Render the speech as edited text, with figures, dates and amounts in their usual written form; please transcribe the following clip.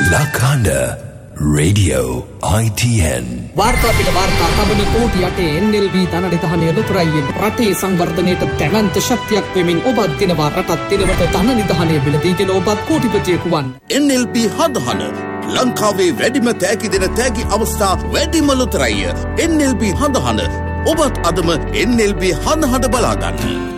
Lakanda Radio ITN වාර්තා පිට වාර්තා තබන කෝටි යටේ NLB ධනනිධානය ලොතරැයියෙන් රටේ සංවර්ධනයට දැවැන්ත ශක්තියක් වෙමින් ඔබත් දිනවා රටත් දිනවට ධනනිධානය මිලදීගෙන ඔබත් කෝටිපතියෙකු වන්. NLB හදහන ලංකාවේ වැඩිම තෑගි දෙන තෑගි අවස්ථා වැඩිම ලොතරැයිය NLB හදහන ඔබත් අදම NLB හදහන බලාගන්න.